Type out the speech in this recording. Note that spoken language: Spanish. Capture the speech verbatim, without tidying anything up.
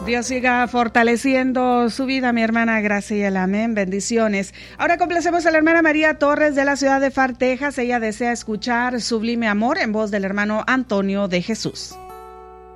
Dios siga fortaleciendo su vida, mi hermana Graciela. Amén. Bendiciones. Ahora complacemos a la hermana María Torres de la ciudad de Far, Texas. Ella desea escuchar Sublime Amor en voz del hermano Antonio de Jesús.